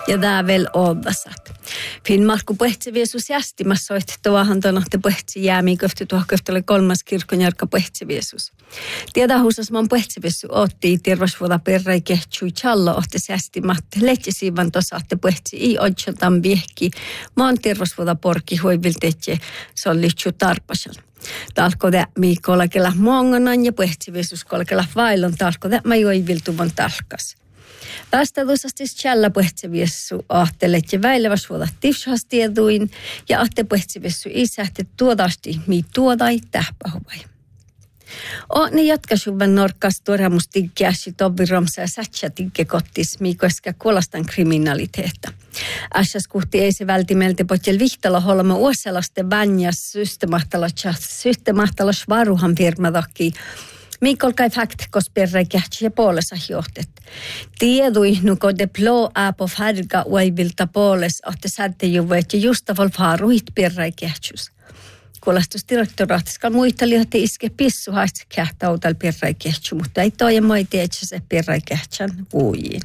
ja tää vielä odasat. Finnmarkku Pohtseviesus jästimassa oit tuohan tuonahti Pohtsi jäämiin köfty tuohköfteli 3. kirkkonjarkka Pohtseviesus. Tiedahusas man Pohtseviesu otti tervasvuoda perrei kehtsui challo ohti jästimat lehtisivan tosahti Pohtsi i odjotan viehki maan tervasvuoda porki hoiviltetje sollitsu tarpasan. Talkode mi kolkella mongonan ja Pohtseviesus kolkella vailon talkode mä joiviltuvan talkas. Vastaavasti tjällä Pohtseviesu ahtelet ja väileväs vuoda tifshastieduin ja ahte Pohtseviesu isähti tuodasti mi tuodai tähpähuvai. Ne jatkasuvan norkkas tuoramustikkiäsi toviromsa ja sätsätikki kottis mi koska kuolastan kriminaliteetta. Ässäs kuhti ei se vältimelti potjel vihtalo holma uoselaste banjas systemahtalas varuhan firmadakki. Mikol kai fakt kos perrekähtsi ja puolessa johtet. Tiedui nuko de plo apo färga uivilta puoles ahte sätejuvet ja justavol faruhit perrekähtsus. Kuolastusdirektoraatiskan muisteli, että iske pissuhaista kähtautal perrekähtsu, mutta ei toi moiti etsä se perrekähtsän vuojiin.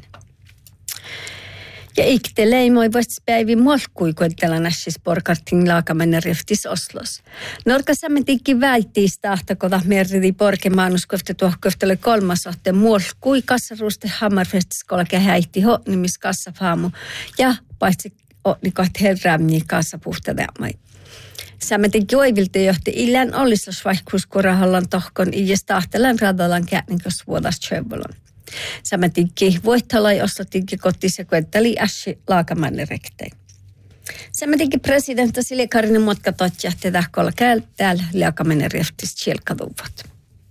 Ja ikte leimoi vuospäivi molkkui kuitenkaan nässis porkartin laakamennen riftis Oslos. Norkasammetikki väittiis tahtakota merridi porkemaanusköfte tuohköftele 3. ohte molkkui kassaruste hammarfestiskolke häitti nimis kassafaamu ja paitsi otnikot herrämni kassapuhtadämai. Sammetikki oivilta johti illään ollislas vaihkuuskurahallan tohkon iäs tahtelan radalan kätninkös vuodas tjövolon. Sammetikki voittalai ostotikki kottissa kuetteli ässi laakamanne rektei. Sammetikki presidentti Silja Karinen Muotka totjahti tähkolla täällä laakamanne reftis tjelkaduvot.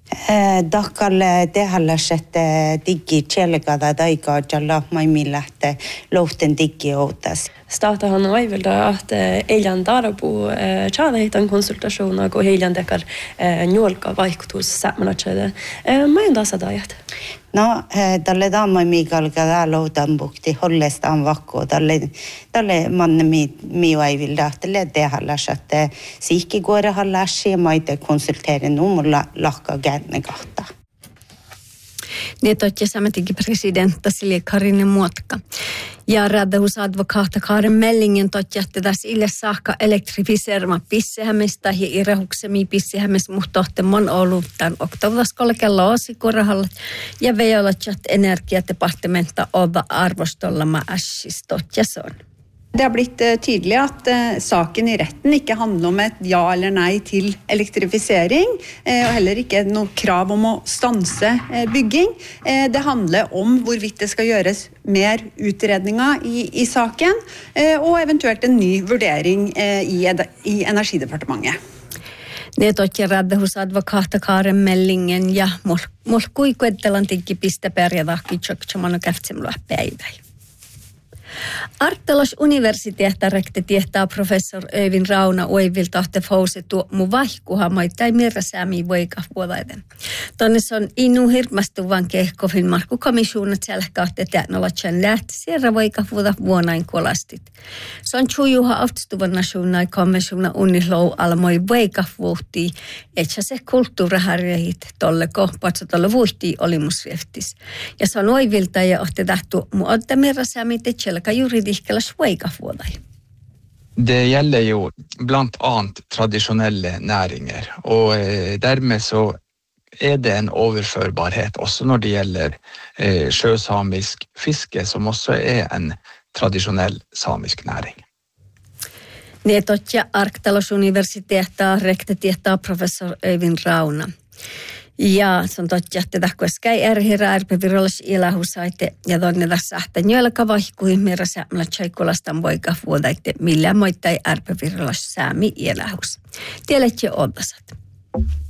Dakkalle tehälläset diggi tjelkada taikaa jalla maimi lähtee lohten diggi outas. Startahan oivilta, että eilen tarpu tjäädeitan konsultationer kun eilen tekar njolka vaikutus sämmanatsäde. Mä en tässä dajat. No, tälle daamai miikalka tää loutan bukti hollestaan vakko. Tälle manne miuaivilta, tälle tehälläset siikki kuorehallasi ja maite konsulteerin mulla lahka käänne kahta. Niin totja sametikin presidentti Silja Karinen Muotka. Ja räddähusadvokaata Karen Mellingen totjahti tässä ille saakka elektrifiserma pissehämistä ja irehuksemi pissehämistä muhtohte mon ollut tämän oktavlaskolke laasikorahalla ja veolatjat energiadepartementa olla arvostollama ässis totjason. Det har blitt tydelig at saken i retten ikke handler om et ja eller nei til elektrifisering, og heller ikke noe krav om å stanse bygging. Det handler om hvorvidt det skal gjøres mer utredninger i saken, og eventuelt en ny vurdering i Energidepartementet. Ne totja räddähusadvokaata Karen Mellingen ja molkui kuettelan tikki piste perjadahki tjöktsomano käftsemlua päiväi. Artelas universiteetta rekte tietää professor Övin Rauna oivilta ahte fause tuo mu vaihkuha maittai mirrasäämi voika vuodaiden. Tonne on inu hirmastuvan kehko Finnmarkku komissuunat selkahte teknologian lähti sierra voika vuonain kolastit. Se on tjujuha aftustuvan nationai komissuuna unihlou almoi voika vuhtii, etsä se kulttuuraharjahit tolleko, patso tolle vuhtii olimusreftis. Ja se on oivilta ja ohte tähtu mu otta mirrasäämi tetsälkä juridikkeella sveikavuodai. Det gäller ju bland annat traditionella näringar och därmed så är det en överförbarhet också när det gäller sjösamisk fiske som också är en traditionell samisk näring. Ne totja Arktalousuniversiteettaa rekte tietää professor Övin Rauna. Ja se on totta, että tähkäskäi ärhirä ärpevirollis ilähusaite ja tonne tässä ahten jälkä vaihkui mirra säämälä tsaikulastan voika vuodaitte millään moittai ärpevirollis säämi ilähus. Tiedät jo odasat.